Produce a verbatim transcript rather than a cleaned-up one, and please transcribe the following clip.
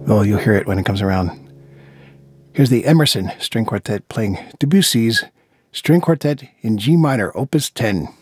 Oh, you'll hear it when it comes around. Here's the Emerson String Quartet playing Debussy's String Quartet in G minor, Opus ten.